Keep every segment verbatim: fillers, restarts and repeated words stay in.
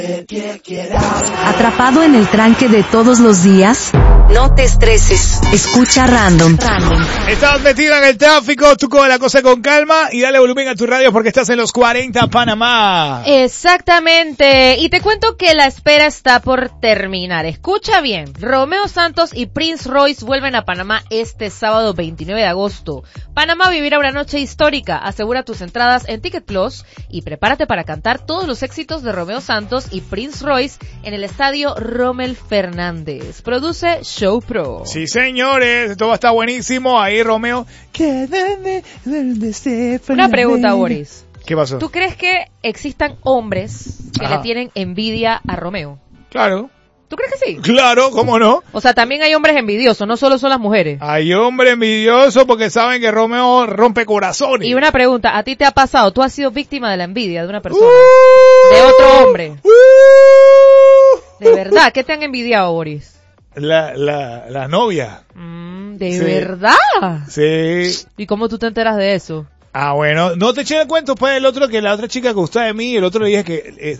¿Atrapado en el tranque de todos los días? No te estreses. Escucha Random. Random. Estás metido en el tráfico, tú coge la cosa con calma y dale volumen a tu radio porque estás en los cuarenta Panamá. Exactamente. Y te cuento que la espera está por terminar. Escucha bien. Romeo Santos y Prince Royce vuelven a Panamá este sábado veintinueve de agosto. Panamá vivirá una noche histórica. Asegura tus entradas en Ticket Plus y prepárate para cantar todos los éxitos de Romeo Santos y Prince Royce en el estadio Rommel Fernández. Produce Show Pro. Sí, señores, esto va a estar buenísimo. Ahí, Romeo. Una pregunta, Boris. ¿Qué pasó? ¿Tú crees que existan hombres que Ajá. le tienen envidia a Romeo? Claro. ¿Tú crees que sí? Claro, ¿cómo no? O sea, también hay hombres envidiosos, no solo son las mujeres. Hay hombres envidiosos porque saben que Romeo rompe corazones. Y una pregunta, ¿a ti te ha pasado? ¿Tú has sido víctima de la envidia de una persona? Uh, de otro hombre. Uh, ¿De verdad? ¿Qué te han envidiado, Boris? La, la, la novia. Mm, ¿De Sí. verdad? Sí. ¿Y cómo tú te enteras de eso? Ah, bueno, no te eché el cuento, pues el otro que la otra chica que gustaba de mí, el otro le dije que... Eh,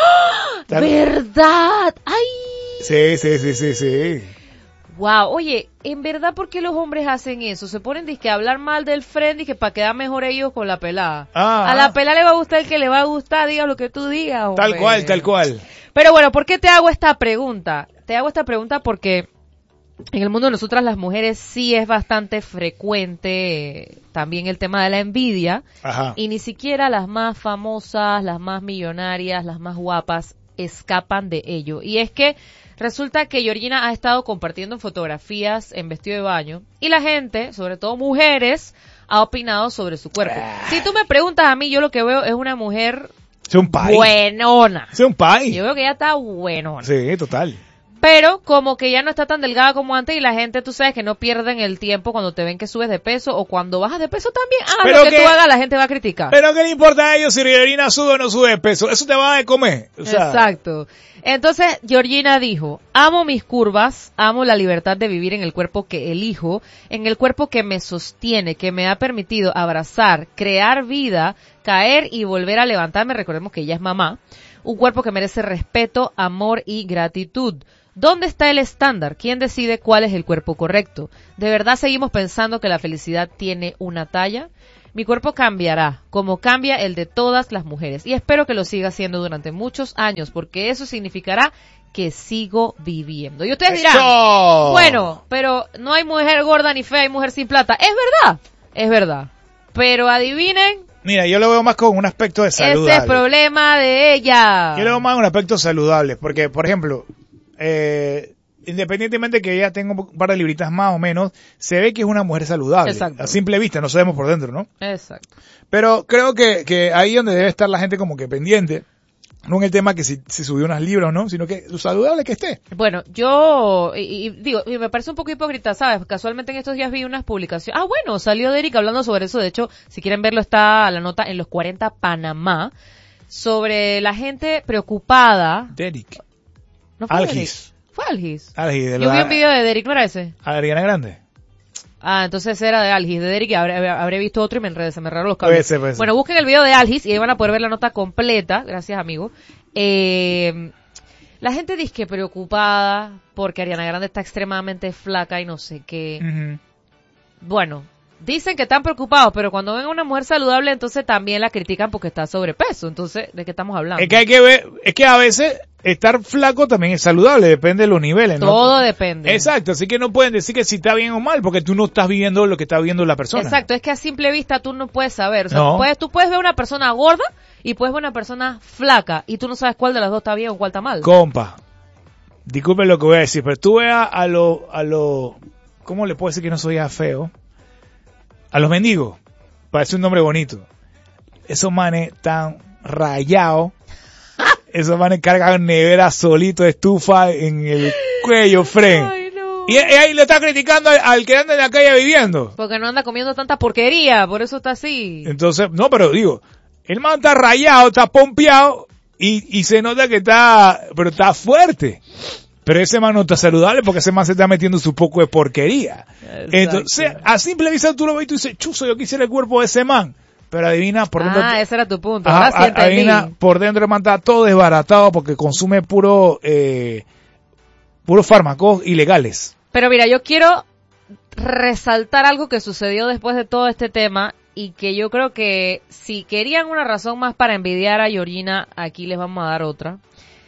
tal- ¿Verdad? ¡Ay! Sí, sí, sí, sí, sí. Wow, oye, ¿en verdad por qué los hombres hacen eso? Se ponen disque a hablar mal del friend y que para quedar mejor ellos con la pelada. Ah, a la pelada le va a gustar el que le va a gustar, diga lo que tú digas, hombre. tal cual, tal cual. Pero bueno, ¿por qué te hago esta pregunta? Te hago esta pregunta porque en el mundo de nosotras las mujeres sí es bastante frecuente eh, también el tema de la envidia. Ajá. Y ni siquiera las más famosas, las más millonarias, las más guapas escapan de ello. Y es que resulta que Georgina ha estado compartiendo fotografías en vestido de baño y la gente, sobre todo mujeres, ha opinado sobre su cuerpo. Si tú me preguntas a mí, yo lo que veo es una mujer Es un país. buenona. Es un país. Yo veo que ella está buenona. Sí, total. Pero como que ya no está tan delgada como antes y la gente, tú sabes que no pierden el tiempo cuando te ven que subes de peso o cuando bajas de peso también. Ah, Pero lo que, que- tú hagas la gente va a criticar. Pero ¿qué le importa a ellos si Georgina sube o no sube de peso? Eso te va a dar de comer. O sea, Exacto. Entonces, Georgina dijo, amo mis curvas, amo la libertad de vivir en el cuerpo que elijo, en el cuerpo que me sostiene, que me ha permitido abrazar, crear vida, caer y volver a levantarme. Recordemos que ella es mamá. Un cuerpo que merece respeto, amor y gratitud. ¿Dónde está el estándar? ¿Quién decide cuál es el cuerpo correcto? ¿De verdad seguimos pensando que la felicidad tiene una talla? Mi cuerpo cambiará, como cambia el de todas las mujeres. Y espero que lo siga haciendo durante muchos años, porque eso significará que sigo viviendo. Y ustedes dirán, ¡eso! bueno, pero no hay mujer gorda ni fea, hay mujer sin plata. Es verdad, es verdad. Pero adivinen, Mira, yo lo veo más con un aspecto de saludable. ese es problema de ella. Yo lo veo más con un aspecto saludable. Porque, por ejemplo, eh, independientemente que ella tenga un par de libritas más o menos, se ve que es una mujer saludable. Exacto. A simple vista, no sabemos por dentro, ¿no? Exacto. Pero creo que, que ahí es donde debe estar la gente como que pendiente. No en el tema que si, si subió unas libras o no, sino que lo saludable que esté. Bueno, yo, y, y digo, y me parece un poco hipócrita, ¿sabes? Casualmente en estos días vi unas publicaciones. Ah, bueno, salió Derek hablando sobre eso. De hecho, si quieren verlo, está la nota en los cuarenta Panamá. Sobre la gente preocupada. Derek. ¿No fue Algis. Derek? Fue Algis. Algis de Yo la- vi un video de Derek, ¿no era ese? Ariana Grande. Ah, entonces era de Algis, de Derek, y habré, habré visto otro y me enredé, se me erraron los cables. Puede ser, puede ser. Bueno, busquen el video de Algis y ahí van a poder ver la nota completa. Gracias, amigo. Eh, la gente dice que preocupada porque Ariana Grande está extremadamente flaca y no sé qué. Ujú. Bueno, dicen que están preocupados, pero cuando ven a una mujer saludable, entonces también la critican porque está sobrepeso. Entonces, ¿de qué estamos hablando? Es que hay que ver, es que a veces estar flaco también es saludable, depende de los niveles, ¿no? Todo depende. Exacto, así que no pueden decir que si está bien o mal, porque tú no estás viviendo lo que está viviendo la persona. Exacto, es que a simple vista tú no puedes saber. O sea, No. puedes, tú puedes ver una persona gorda y puedes ver una persona flaca y tú no sabes cuál de las dos está bien o cuál está mal. Compa, disculpen lo que voy a decir, pero tú veas a lo, a lo, ¿cómo le puedo decir que no soy feo? A los mendigos, parece un nombre bonito. Esos manes tan rayados, esos manes cargan nevera solito, estufa en el cuello, friend. Ay, no. Y, y ahí le está criticando al, al que anda en la calle viviendo. Porque no anda comiendo tanta porquería, por eso está así. Entonces, no, pero digo, el man está rayado, está pompeado y, y se nota que está, pero está fuerte. Pero ese man no está saludable porque ese man se está metiendo su poco de porquería. Exacto. Entonces, a simple vista tú lo ves y tú dices, chuzo, yo quisiera el cuerpo de ese man. pero adivina por dentro. Ah, ese era tu punto. Ajá, Ahora sí entendí. adivina por dentro el man está todo desbaratado porque consume puro, eh, puros fármacos ilegales. Pero mira, yo quiero resaltar algo que sucedió después de todo este tema y que yo creo que si querían una razón más para envidiar a Georgina, aquí les vamos a dar otra.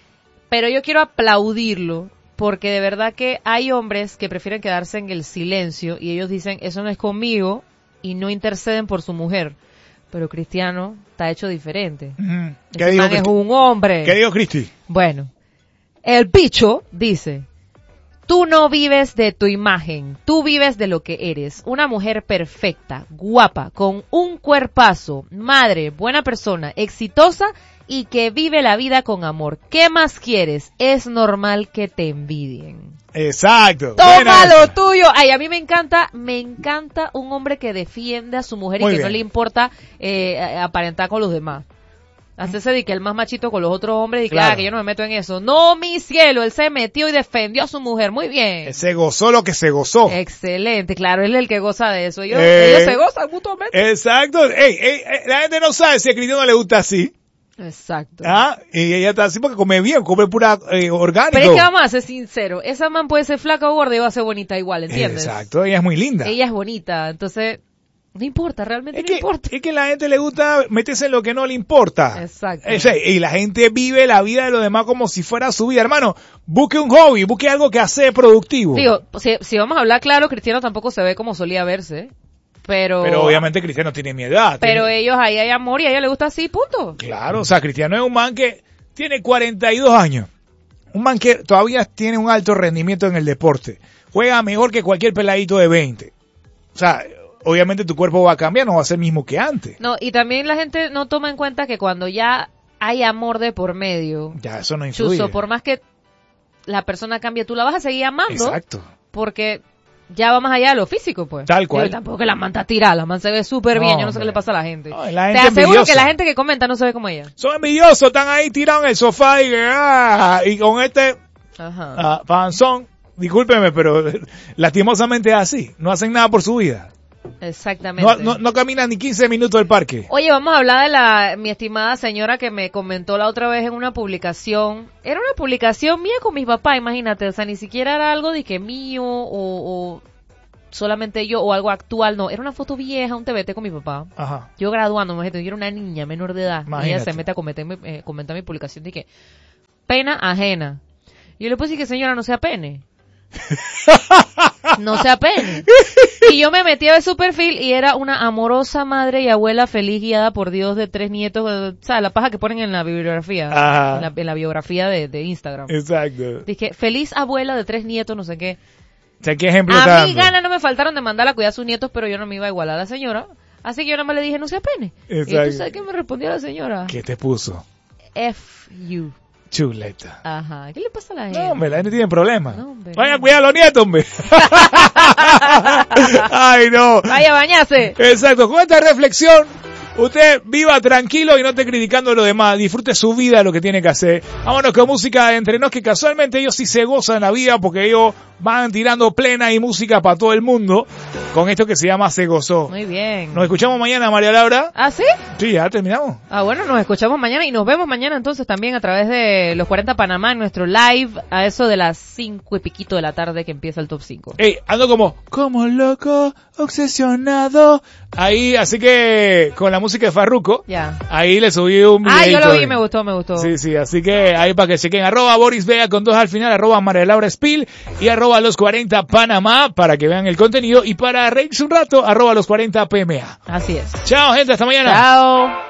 Pero yo quiero aplaudirlo porque de verdad que hay hombres que prefieren quedarse en el silencio y ellos dicen, eso no es conmigo y no interceden por su mujer. Pero Cristiano está hecho diferente. Uh-huh. ¿Qué Ese dijo man es Cristi? un hombre. ¿Qué dijo Cristi? Bueno, el bicho dice, tú no vives de tu imagen, tú vives de lo que eres. Una mujer perfecta, guapa, con un cuerpazo, madre, buena persona, exitosa y que vive la vida con amor. ¿Qué más quieres? Es normal que te envidien. Exacto. Toma Buena lo esa. tuyo. Ay, a mí me encanta, me encanta un hombre que defiende a su mujer Muy y que bien. no le importa eh, aparentar con los demás. Hacerse de que el más machito con los otros hombres y que, Claro. ah, que yo no me meto en eso. No, mi cielo, él se metió y defendió a su mujer. Muy bien. Se gozó lo que se gozó. Excelente, claro, él es el que goza de eso. Ellos, Eh. ellos se gozan mutuamente. Exacto. Ey, ey, ey, la gente no sabe si a Cristiano le gusta así. Exacto. ¿Ah? Y ella está así porque come bien, come pura eh, orgánico. Pero es que vamos a ser sinceros, esa man puede ser flaca o gorda y va a ser bonita igual, ¿entiendes? Exacto, ella es muy linda. Ella es bonita, entonces no importa, realmente Es no que, importa. es que a la gente le gusta meterse en lo que no le importa. Exacto. Es- y la gente vive la vida de los demás como si fuera su vida. Hermano, busque un hobby, busque algo que hace productivo. Digo, si, si vamos a hablar claro, Cristiano tampoco se ve como solía verse, pero... Pero obviamente Cristiano tiene mi edad. Pero tiene- ellos, ahí hay amor y a ella le gusta así, punto. Claro, o sea, Cristiano es un man que tiene cuarenta y dos años. Un man que todavía tiene un alto rendimiento en el deporte. Juega mejor que cualquier peladito de veinte. O sea, obviamente tu cuerpo va a cambiar, no va a ser el mismo que antes. No, y también la gente no toma en cuenta que cuando ya hay amor de por medio, Ya, eso no influye. Chuzo, por más que la persona cambie, tú la vas a seguir amando, Exacto. porque ya va más allá de lo físico, pues. Tal cual. Digo, tampoco que la man está tirada, la man se ve súper bien, No, yo no sé qué hombre. le pasa a la gente. No, la Te gente aseguro envidiosa. que la gente que comenta no se ve como ella. Son envidiosos, están ahí tirados en el sofá y, que, ah, y con este Ajá. ah, panzón, discúlpeme, pero lastimosamente es así. No hacen nada por su vida. Exactamente. No, no, no caminan ni quince minutos del parque. Oye, vamos a hablar de la, mi estimada señora que me comentó la otra vez en una publicación. Era una publicación mía con mis papás, imagínate. O sea, ni siquiera era algo de que mío o, o solamente yo o algo actual. No, era una foto vieja, un T B T con mi papá. Ajá. Yo graduando, imagínate, yo era una niña menor de edad. Y ella Imagínate. se mete a comentar, mi- eh, comentar mi publicación de que pena ajena. Y yo le puse que señora, no sea pene. No se apene. Y yo me metí a ver su perfil y era una amorosa madre y abuela feliz guiada por Dios de tres nietos, eh, ¿sabes? La paja que ponen en la bibliografía, Ajá. en la, en la biografía de, de Instagram. Exacto. Dije, feliz abuela de tres nietos, no sé qué. O sea, ¿qué ejemplo está A mí dando? ganas no me faltaron de mandarla a cuidar a sus nietos, pero yo no me iba a igualar a la señora. Así que yo nada más le dije, no se apene. Y Exacto. tú sabes qué me respondió la señora. ¿Qué te puso? F you. Chuleta. Ajá. ¿Qué le pasa a la gente? No, hombre, la gente tiene problemas. No, hombre, Vayan a no. cuidar a los nietos, hombre. Ay, no. Vaya a bañarse. Exacto, con esta reflexión, usted viva tranquilo y no esté criticando a los demás, disfrute su vida, lo que tiene que hacer. Vámonos con música de entre nos, que casualmente ellos sí se gozan la vida porque ellos van tirando plena y música para todo el mundo con esto que se llama Se Gozó. Muy bien. Nos escuchamos mañana, María Laura. ¿Ah, sí? Sí, ya terminamos. Ah, bueno, nos escuchamos mañana y nos vemos mañana entonces también a través de los cuarenta Panamá en nuestro live a eso de las cinco y piquito de la tarde que empieza el top cinco. Ey, ando como, como loco, obsesionado. Ahí, así que con la música de Farruko, Ya. ahí le subí un video. Ah, yo lo vi, me gustó, me gustó. Sí, sí, así que ahí para que chequen, arroba Boris Vega con dos al final, arroba María Laura Spill y arroba los cuarenta Panamá para que vean el contenido y para reírse un rato, arroba los cuarenta P M A. Así es. Chao, gente, hasta mañana. Chao.